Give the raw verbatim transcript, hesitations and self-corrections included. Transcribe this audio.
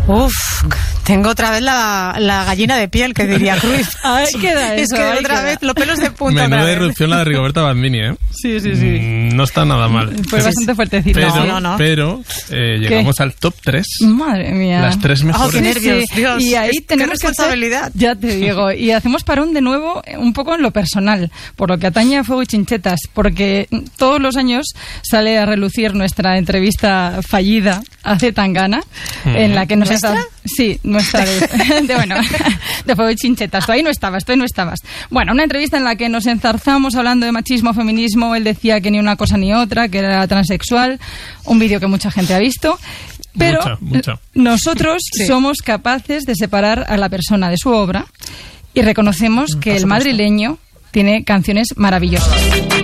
Uf, tengo otra vez la, la gallina de piel, que diría Cruz. Ahí queda eso. Es que otra queda. vez los pelos de punta. Menuda irrupción la de Rigoberta Bandini, ¿eh? Sí, sí, sí. Mm, no está nada mal. Fue bastante fuertecito. Pero, No, no, no. pero eh, llegamos al top tres. Madre mía. Las tres mejores. Oh, qué nervios, Sí, sí. Dios. Y ahí Qué tenemos que responsabilidad. hacer- ya te digo, y hacemos parón de nuevo eh, un poco en lo personal, por lo que atañe a Fuego y Chinchetas, porque todos los años sale a relucir nuestra entrevista fallida a Zetangana, en la que nos ¿Nuestra? está- Sí, nuestra de, de, bueno, de Fuego y Chinchetas. Tú ahí no estabas, tú ahí no estabas. Bueno, una entrevista en la que nos enzarzamos hablando de machismo, feminismo. Él decía que ni una cosa ni otra, que era transexual. Un vídeo que mucha gente ha visto. Pero Mucha, mucha. nosotros Sí. somos capaces de separar a la persona de su obra y reconocemos que el madrileño tiene canciones maravillosas.